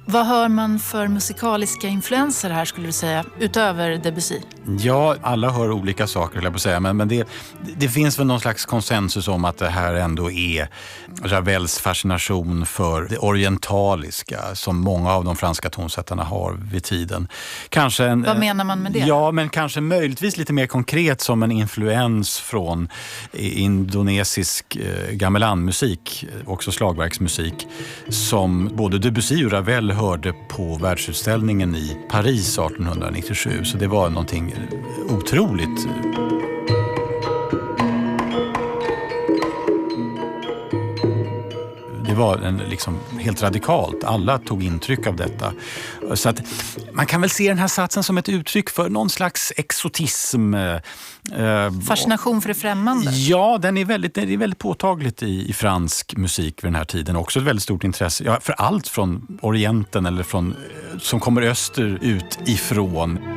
Vad hör man för musikaliska influenser här skulle du säga, utöver Debussy? Ja, alla hör olika saker, vill jag på säga. Men det finns väl någon slags konsensus om att det här ändå är Ravels fascination för det orientaliska som många av de franska tonsättarna har vid tiden. Vad menar man med det? Ja, men kanske möjligtvis lite mer konkret som en influens från indonesisk gamelanmusik, också slagverksmusik, som både Debussy och Ravel hörde på världsutställningen i Paris 1897. Så det var någonting otroligt. Det var liksom helt radikalt. Alla tog intryck av detta. Så att man kan väl se den här satsen som ett uttryck för någon slags exotism. Fascination för det främmande? Ja, det är väldigt påtagligt i fransk musik vid den här tiden. Också ett väldigt stort intresse för allt från Orienten eller som kommer öster ut ifrån.